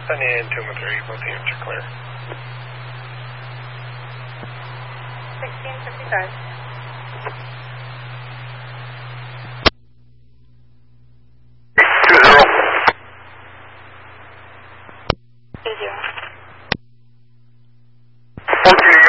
Sunny and 213, both units are clear. 1655. Okay,